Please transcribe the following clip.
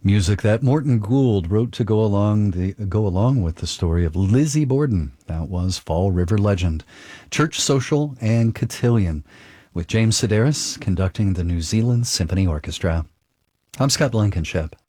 Music that Morton Gould wrote to go along with the story of Lizzie Borden. That was Fall River Legend. Church Social and Cotillion, with James Sedaris conducting the New Zealand Symphony Orchestra. I'm Scott Blankenship.